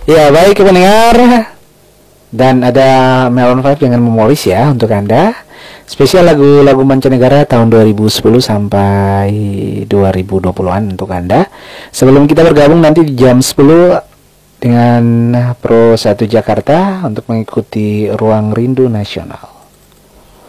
Ya, baik pendengar. Dan ada Melon 5 dengan Memoris ya untuk Anda. Spesial lagu-lagu mancanegara tahun 2010 sampai 2020-an untuk Anda. Sebelum kita bergabung nanti di jam 10 dengan Pro 1 Jakarta untuk mengikuti Ruang Rindu Nasional.